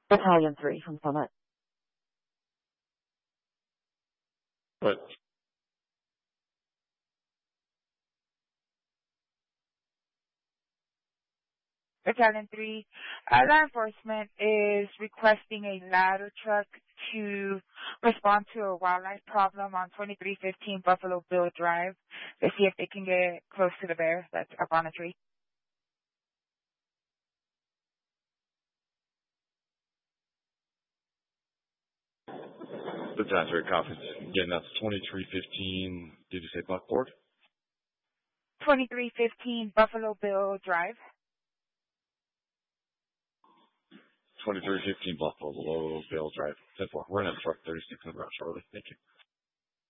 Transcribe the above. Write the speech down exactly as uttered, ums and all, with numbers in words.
Battalion three from Summit. But Battalion three, uh, law enforcement is requesting a ladder truck to respond to a wildlife problem on twenty-three fifteen Buffalo Bill Drive to see if they can get close to the bear that's up on a tree. the Desert Conference. Again, that's twenty-three fifteen, did you say Buckboard? twenty-three fifteen Buffalo Bill Drive. twenty-three fifteen Buffalo Bill Drive. ten four. We're going to truck thirty-six on the route shortly. Thank you.